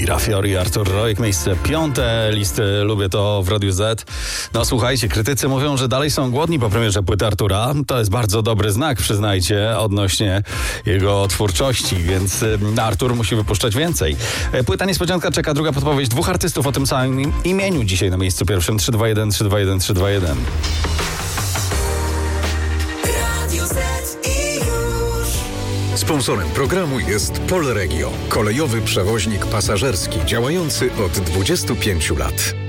Mira Fiori, Artur Rojek, miejsce 5. Listy Lubię to w Radiu Z. No słuchajcie, krytycy mówią, że dalej są głodni po premierze płyty Artura. To jest bardzo dobry znak, przyznajcie, odnośnie jego twórczości, więc Artur musi wypuszczać więcej. Płyta Niespodzianka czeka, druga podpowiedź dwóch artystów o tym samym imieniu dzisiaj na miejscu pierwszym. 321 321 321. Sponsorem programu jest Polregio, kolejowy przewoźnik pasażerski działający od 25 lat.